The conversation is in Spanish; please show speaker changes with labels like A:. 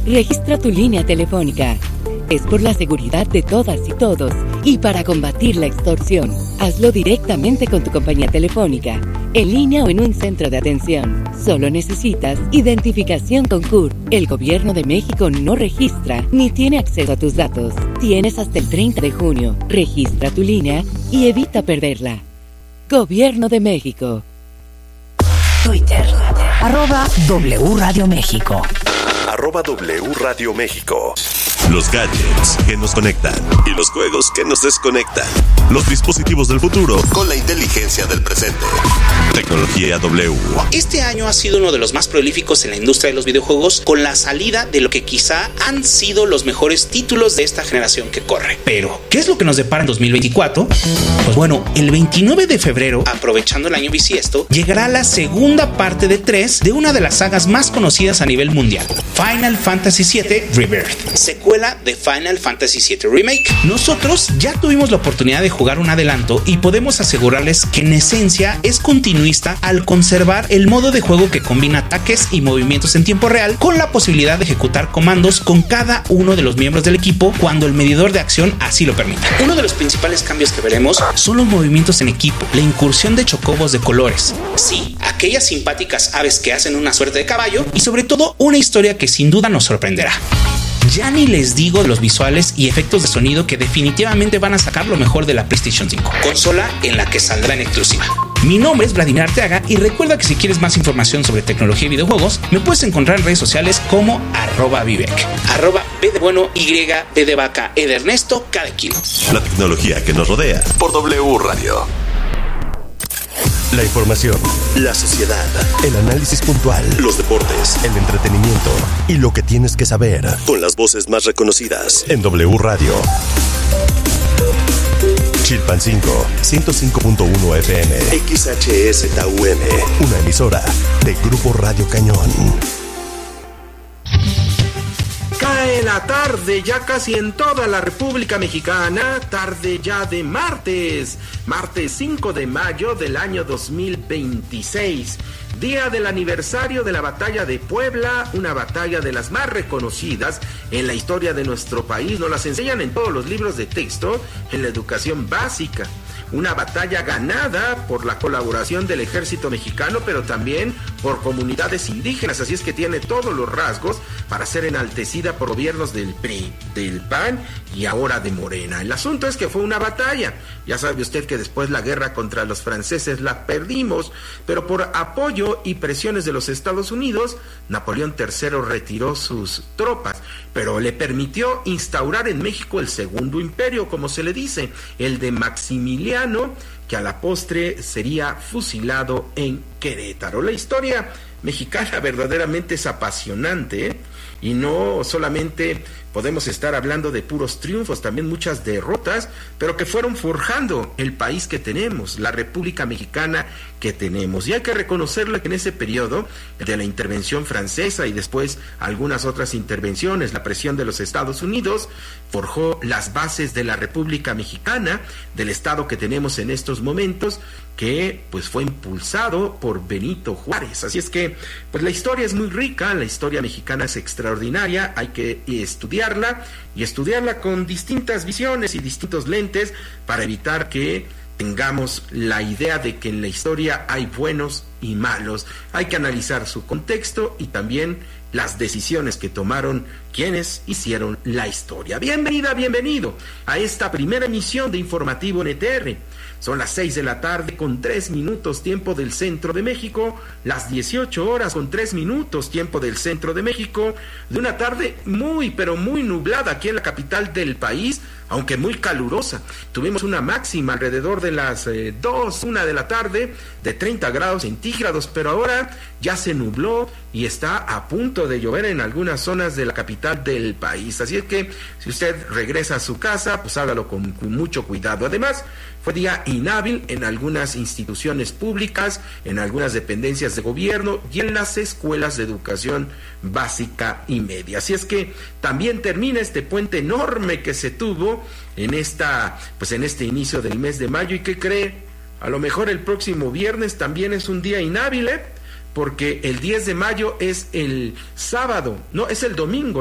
A: Registra tu línea telefónica. Es por la seguridad de todas y todos y para combatir la extorsión. Hazlo directamente con tu compañía telefónica, en línea o en un centro de atención. Solo necesitas identificación con CURP. El Gobierno de México no registra ni tiene acceso a tus datos. Tienes hasta el 30 de junio. Registra tu línea y evita perderla. Gobierno de México.
B: Twitter, @W Radio México.
C: @W Radio México. Los gadgets que nos conectan y los juegos que nos desconectan. Los dispositivos del futuro con la inteligencia del presente. Tecnología W.
D: Este año ha sido uno de los más prolíficos en la industria de los videojuegos, con la salida de lo que quizá han sido los mejores títulos de esta generación que corre. Pero, ¿qué es lo que nos depara en 2024? Pues bueno, el 29 de febrero, aprovechando el año bisiesto, llegará la segunda parte de 3 de una de las sagas más conocidas a nivel mundial, Final Fantasy VII Rebirth, secuela de Final Fantasy VII Remake. Nosotros ya tuvimos la oportunidad de jugar un adelanto y podemos asegurarles que en esencia es continuista al conservar el modo de juego que combina ataques y movimientos en tiempo real con la posibilidad de ejecutar comandos con cada uno de los miembros del equipo cuando el medidor de acción así lo permita. Uno de los principales cambios que veremos son los movimientos en equipo, la incursión de chocobos de colores, sí, aquellas simpáticas aves que hacen una suerte de caballo y sobre todo una historia que sin duda nos sorprenderá. Ya ni les digo de los visuales y efectos de sonido que definitivamente van a sacar lo mejor de la PlayStation 5, consola en la que saldrá en exclusiva. Mi nombre es Vladimir Arteaga y recuerda que si quieres más información sobre tecnología y videojuegos, me puedes encontrar en redes sociales como @Vivek, @B de bueno, Y, B de vaca, E de Ernesto, K de kilo.
C: La tecnología que nos rodea por W Radio. La información, la sociedad, el análisis puntual, los deportes, el entretenimiento y lo que tienes que saber con las voces más reconocidas en W Radio. Chilpancingo, 105.1 FM, XHSTUM, una emisora de Grupo Radio Cañón.
E: Cae la tarde ya casi en toda la República Mexicana, tarde ya de martes 5 de mayo del año 2026, día del aniversario de la batalla de Puebla, una batalla de las más reconocidas en la historia de nuestro país. Nos las enseñan en todos los libros de texto en la educación básica. Una batalla ganada por la colaboración del ejército mexicano, pero también por comunidades indígenas, así es que tiene todos los rasgos para ser enaltecida por gobiernos del PRI, del PAN y ahora de Morena. El asunto es que fue una batalla. Ya sabe usted que después la guerra contra los franceses la perdimos, pero por apoyo y presiones de los Estados Unidos, Napoleón III retiró sus tropas, pero le permitió instaurar en México el Segundo Imperio, como se le dice, el de Maximiliano, que a la postre sería fusilado en Querétaro. La historia mexicana verdaderamente es apasionante, ¿eh? Y no solamente podemos estar hablando de puros triunfos, también muchas derrotas, pero que fueron forjando el país que tenemos, la República Mexicana que tenemos. Y hay que reconocerle que en ese periodo de la intervención francesa y después algunas otras intervenciones, la presión de los Estados Unidos forjó las bases de la República Mexicana, del Estado que tenemos en estos momentos, que pues fue impulsado por Benito Juárez. Así es que pues la historia es muy rica, la historia mexicana es extraordinaria, hay que estudiarla y estudiarla con distintas visiones y distintos lentes para evitar que tengamos la idea de que en la historia hay buenos y malos. Hay que analizar su contexto y también las decisiones que tomaron quienes hicieron la historia. Bienvenida, bienvenido a esta primera emisión de Informativo NTR. Son las 6 de la tarde con 3 minutos tiempo del centro de México, las 18 horas con 3 minutos tiempo del centro de México, de una tarde muy pero muy nublada aquí en la capital del país, aunque muy calurosa. Tuvimos una máxima alrededor de las 1 de la tarde de 30 grados centígrados, pero ahora ya se nubló y está a punto de llover en algunas zonas de la capital del país. Así es que si usted regresa a su casa, pues hágalo con mucho cuidado. Además, fue día inhábil en algunas instituciones públicas, en algunas dependencias de gobierno y en las escuelas de educación básica y media. Así es que también termina este puente enorme que se tuvo en este inicio del mes de mayo. ¿Y qué cree? A lo mejor el próximo viernes también es un día inhábil, porque el 10 de mayo es el sábado, no, es el domingo.